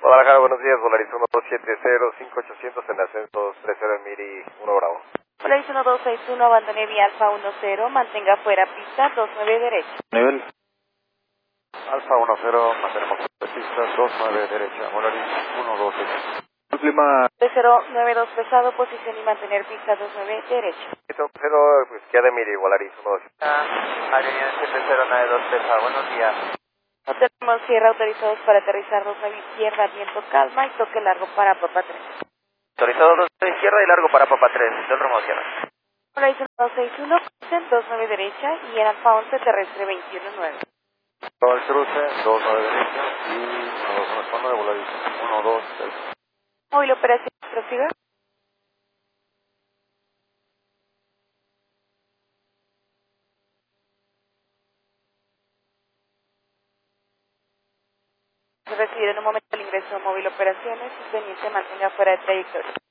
Guadalajara, buenos días, Volaris 1270-5800 en ascenso 30 en Miri 1 Bravo. Volaris 1261, abandone vía Alfa 10, mantenga fuera pista 29 derecha. Nivel Alfa 10, mantenemos pista 29 derecha, Volaris 126. El clima 3092 pesado, posición y mantener pista 29 derecha. 0, pues queda de Miri, Volaris 1270. Avenida 7092 pesado, buenos días. Tenemos cierre autorizados para aterrizar 29 izquierda, viento calma y toque largo para Papa 3. Autorizado 2 de izquierda y largo para Papa 3, del rumbo hacia Sierra. Volaris 1261, 29 derecha y en Alfa 11 terrestre 219. Todo el cruce, 29 derecha y 121 de Volaris 126. Móvil operación, prosiga. Recibir en un momento el ingreso a móvil operaciones, su teniente mantenga fuera de trayectoria.